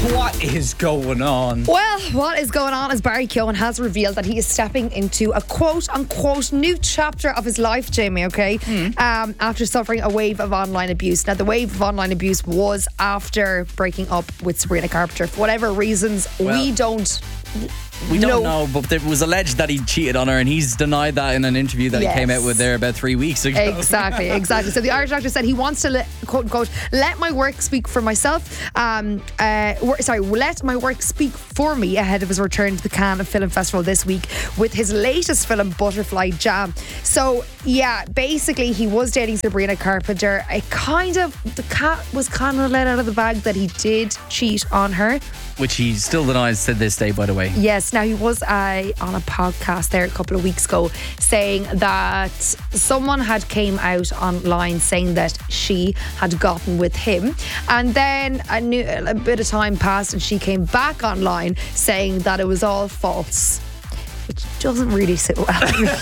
What is going on? Well, what is going on is Barry Keoghan has revealed that he is stepping into a quote-unquote new chapter of his life, Jamie, okay? After suffering a wave of online abuse. Now, the wave of online abuse was after breaking up with Sabrina Carpenter. For whatever reasons, we don't know, but it was alleged that he cheated on her, and he's denied that in an interview that he came out with there about 3 weeks ago. Exactly. So the Irish actor said he wants to, quote unquote, let my work speak for myself. Let my work speak for me ahead of his return to the Cannes Film Festival this week with his latest film, Butterfly Jam. So, yeah, basically he was dating Sabrina Carpenter. The cat was kind of let out of the bag that he did cheat on her. Which he still denies to this day, by the way. Yes, now he was on a podcast there a couple of weeks ago saying that someone had came out online saying that she had gotten with him, and then a bit of time passed and she came back online saying that it was all false, which doesn't really sit well with me.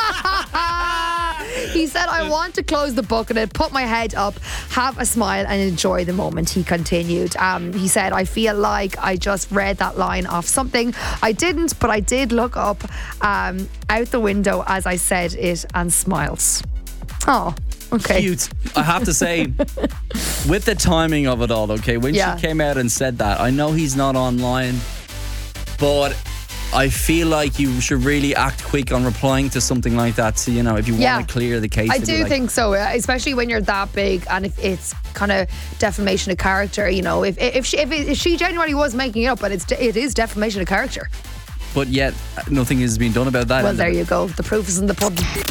He said, I want to close the book on it, put my head up, have a smile and enjoy the moment, he continued. He said, I feel like I just read that line off something. I didn't, but I did look up out the window as I said it and smiles. Oh, okay. Cute. I have to say, with the timing of it all, okay, when she came out and said that, I know he's not online, but I feel like you should really act quick on replying to something like that. So, you know, if you want to clear the case. I do think so, especially when you're that big and if it's kind of defamation of character, you know, if she genuinely was making it up, but it is defamation of character. But yet, nothing is being done about that. Well, there you go. The proof is in the pudding.